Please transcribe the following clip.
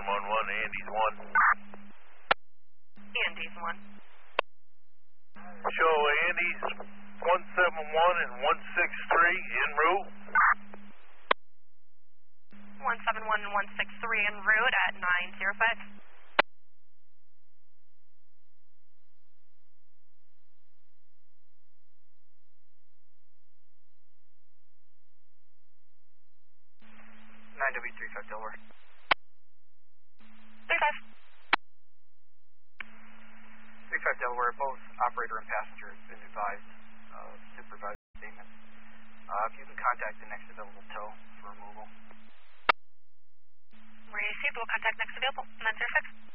Andy's 1. Andy's 1. Show Andy's 171 and 163 en route. 171 and 163 en route at 905. W35 Delaware. 35 Delaware, both operator and passenger have been advised of supervised statement. If you can contact the next available tow for removal. Received. We'll contact next available. 906.